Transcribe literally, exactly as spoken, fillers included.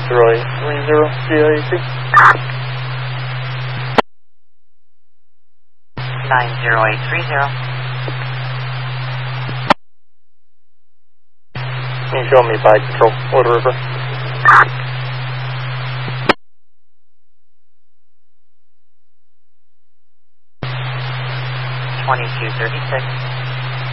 zero eight three zero C I A C. nine zero eight three zero. Can you show me by control, Wood River? twenty-two thirty-six.